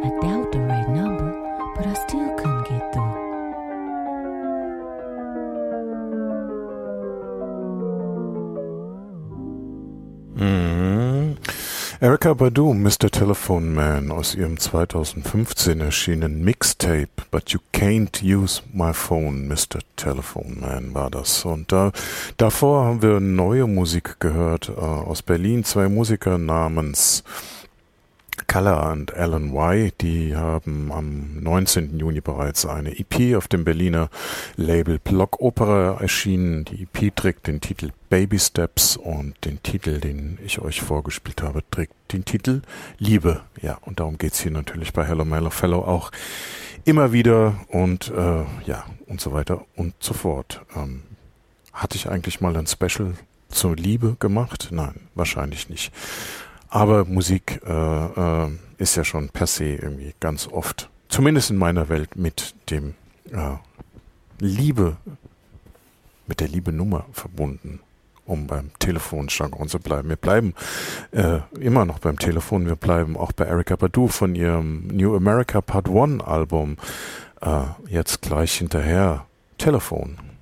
I dialed the right number, but I still couldn't get through. Erykah Badu, Mr. Telephone Man, aus ihrem 2015 erschienenen Mixtape But You Can't Use My Phone, Mr. Telephone Man war das. Und davor haben wir neue Musik gehört aus Berlin. Zwei Musiker namens Color und Alan Y, die haben am 19. Juni bereits eine EP auf dem Berliner Label Block Opera erschienen. Die EP trägt den Titel Baby Steps und den Titel, den ich euch vorgespielt habe, trägt den Titel Liebe. Ja, und darum geht's hier natürlich bei Hello Mellow Fellow auch immer wieder und und so weiter und so fort. Hatte ich eigentlich mal ein Special zur Liebe gemacht? Nein, wahrscheinlich nicht. Aber Musik ist ja schon per se irgendwie ganz oft, zumindest in meiner Welt, mit dem mit der Liebe-Nummer verbunden, um beim Telefonjargon zu bleiben. Wir bleiben immer noch beim Telefon, wir bleiben auch bei Erykah Badu von ihrem New America Part 1 Album jetzt gleich hinterher. Telefon.